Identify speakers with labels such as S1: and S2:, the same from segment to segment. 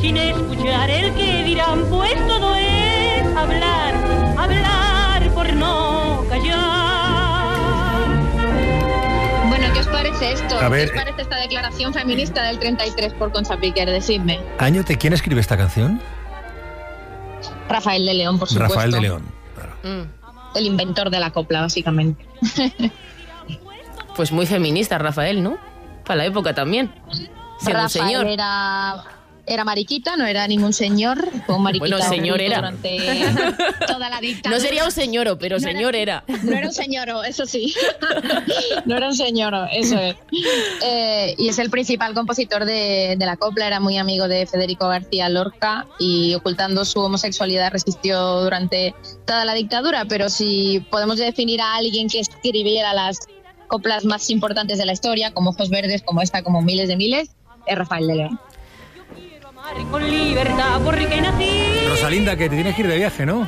S1: sin escuchar el que dirán, pues todo es hablar, hablar por no callar.
S2: Bueno, ¿qué os parece esto?
S3: A ver,
S2: ¿Qué os parece esta declaración feminista del 33 por Concha Piquer? Decidme.
S3: Añote, ¿quién escribe esta canción?
S2: Rafael de León, por supuesto.
S3: Rafael de León. Claro.
S2: El inventor de la copla, básicamente.
S4: Pues muy feminista, Rafael, ¿no? Para la época también. Siendo un
S2: Rafael
S4: señor.
S2: Era mariquita, no era ningún señor. Fue un mariquita
S4: Bueno, señor era.
S2: durante toda la dictadura.
S4: No sería un señoro, pero señor era.
S2: No era un señoro, eso sí. No era un señoro, eso es. Y es el principal compositor de la copla. Era muy amigo de Federico García Lorca y, ocultando su homosexualidad, resistió durante toda la dictadura. Pero si podemos definir a alguien que escribiera las coplas más importantes de la historia, como Ojos Verdes, como esta, como miles de miles, es Rafael de León.
S1: Con libertad porque nací.
S3: Rosalinda, que te tienes que ir de viaje, ¿no?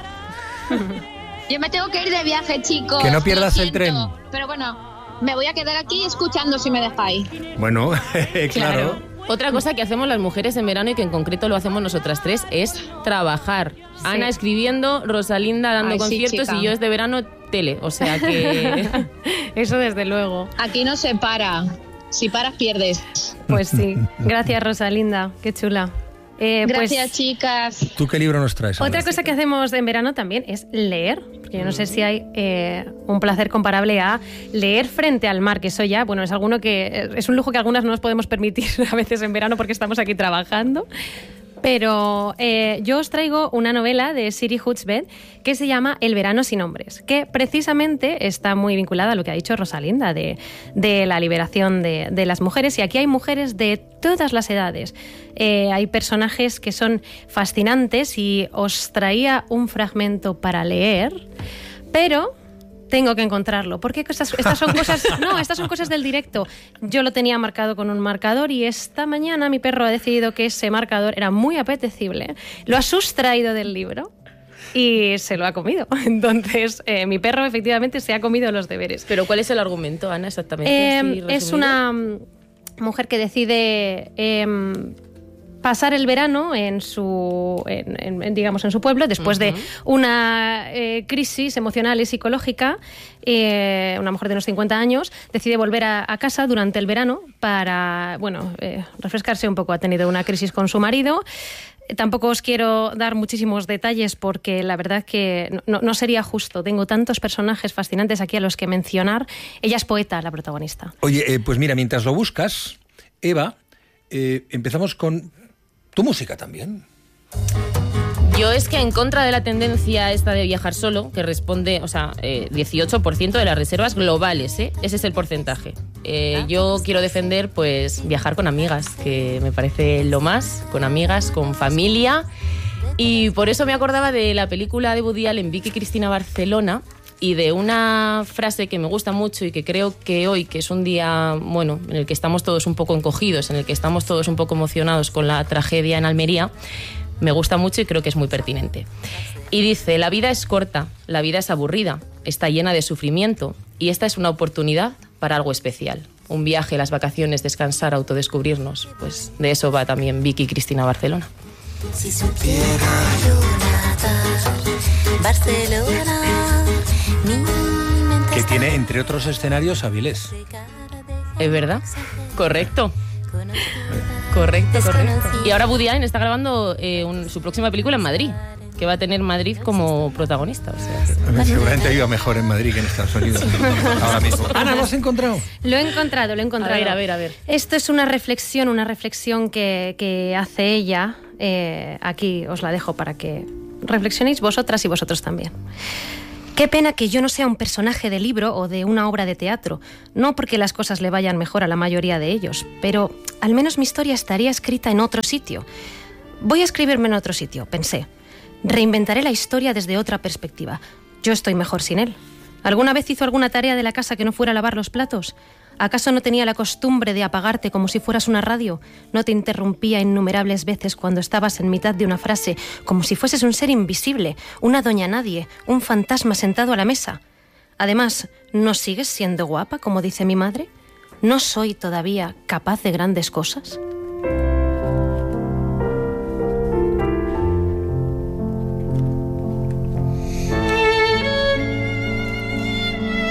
S2: Yo me tengo que ir de viaje, chicos.
S3: Que no pierdas
S2: Lo
S3: el tren.
S2: siento, pero bueno, me voy a quedar aquí escuchando si me dejáis.
S3: Bueno, claro.
S4: Otra cosa que hacemos las mujeres en verano y que en concreto lo hacemos nosotras tres es trabajar. Sí. Ana escribiendo, Rosalinda dando conciertos, sí, y yo desde verano tele. O sea que
S5: eso desde luego.
S2: Aquí no se para. Si paras, pierdes.
S5: Pues sí. Gracias, Rosalinda. Qué chula.
S2: Gracias, chicas.
S3: ¿Tú qué libro nos traes?
S5: Otra cosa que hacemos en verano también es leer, porque yo no sé si hay un placer comparable a leer frente al mar, que eso ya, bueno, es es un lujo que algunas no nos podemos permitir a veces en verano porque estamos aquí trabajando. Pero yo os traigo una novela de Siri Hutchbed que se llama El verano sin hombres, que precisamente está muy vinculada a lo que ha dicho Rosalinda de la liberación de las mujeres. Y aquí hay mujeres de todas las edades. Hay personajes que son fascinantes y os traía un fragmento para leer, pero tengo que encontrarlo, porque estas son cosas, no, estas son cosas del directo. Yo lo tenía marcado con un marcador y esta mañana mi perro ha decidido que ese marcador era muy apetecible. Lo ha sustraído del libro y se lo ha comido. Entonces, mi perro efectivamente se ha comido los deberes.
S4: ¿Pero cuál es el argumento, Ana, exactamente?
S5: Es una mujer que decide pasar el verano en su pueblo después de una crisis emocional y psicológica. Una mujer de unos 50 años decide volver a casa durante el verano para refrescarse un poco. Ha tenido una crisis con su marido. Tampoco os quiero dar muchísimos detalles porque la verdad que no sería justo. Tengo tantos personajes fascinantes aquí a los que mencionar. Ella es poeta, la protagonista.
S3: Oye, pues mira, mientras lo buscas, Eva, empezamos con tu música también.
S4: Yo es que en contra de la tendencia esta de viajar solo, que responde, 18% de las reservas globales, ese es el porcentaje. Yo quiero defender, pues, viajar con amigas, que me parece lo más, con amigas, con familia. Y por eso me acordaba de la película de Woody Allen, Vicky Cristina Barcelona, y de una frase que me gusta mucho y que creo que hoy, que es un día, bueno, en el que estamos todos un poco encogidos, en el que estamos todos un poco emocionados con la tragedia en Almería, me gusta mucho y creo que es muy pertinente. Y dice: la vida es corta, la vida es aburrida, está llena de sufrimiento y esta es una oportunidad para algo especial. Un viaje, las vacaciones, descansar, autodescubrirnos. Pues de eso va también Vicky Cristina Barcelona.
S6: Si supiera yo nadar, Barcelona,
S3: que tiene, entre otros escenarios, Avilés.
S4: ¿Es verdad? Correcto. Correcto. Y ahora Woody Allen está grabando su próxima película en Madrid, que va a tener Madrid como protagonista. O sea,
S3: seguramente iba mejor en Madrid que en Estados Unidos. Ahora mismo. Ana, ¿lo has encontrado?
S5: Lo he encontrado.
S4: A ver.
S5: Esto es una reflexión que hace ella. Aquí os la dejo para que reflexionéis vosotras y vosotros también. Qué pena que yo no sea un personaje de libro o de una obra de teatro, no porque las cosas le vayan mejor a la mayoría de ellos, pero al menos mi historia estaría escrita en otro sitio. Voy a escribirme en otro sitio, pensé. Reinventaré la historia desde otra perspectiva. Yo estoy mejor sin él. ¿Alguna vez hizo alguna tarea de la casa que no fuera lavar los platos? ¿Acaso no tenía la costumbre de apagarte como si fueras una radio? ¿No te interrumpía innumerables veces cuando estabas en mitad de una frase, como si fueses un ser invisible, una doña nadie, un fantasma sentado a la mesa? Además, ¿no sigues siendo guapa, como dice mi madre? ¿No soy todavía capaz de grandes cosas?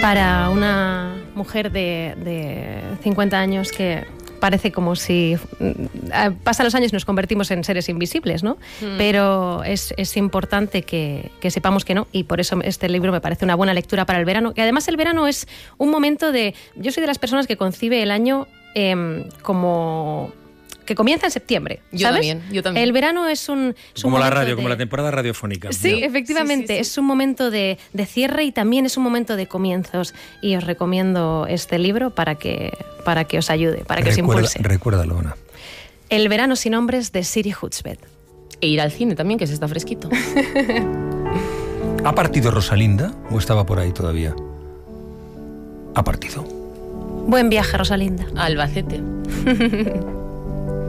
S5: para una mujer de 50 años que parece como si pasan los años y nos convertimos en seres invisibles, ¿no? Pero es importante que sepamos que no, y por eso este libro me parece una buena lectura para el verano. Y además el verano es un momento de... Yo soy de las personas que concibe el año como... que comienza en septiembre, ¿sabes?
S4: Yo también.
S5: El verano es un
S3: como la radio,
S5: de...
S3: como la temporada radiofónica.
S5: Sí,
S3: ¿no?
S5: efectivamente.
S4: Sí.
S5: Es un momento de cierre y también es un momento de comienzos. Y os recomiendo este libro para que os ayude, para que os impulse.
S3: Recuérdalo, Ana.
S5: El verano sin hombres, de Siri Hutchbed.
S4: E ir al cine también, que se está fresquito.
S3: ¿Ha partido Rosalinda o estaba por ahí todavía? Ha partido.
S5: Buen viaje, Rosalinda.
S4: Albacete.